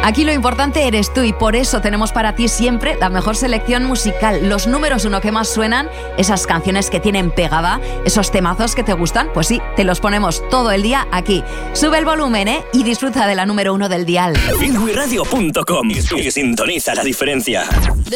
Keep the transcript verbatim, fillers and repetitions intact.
Aquí lo importante eres tú y por eso tenemos para ti siempre la mejor selección musical, los números uno que más suenan, esas canciones que tienen pegada, esos temazos que te gustan, pues sí, te los ponemos todo el día aquí. Sube el volumen, ¿eh? Y disfruta de la número uno del dial. Bilwi Radio punto com y sintoniza la diferencia.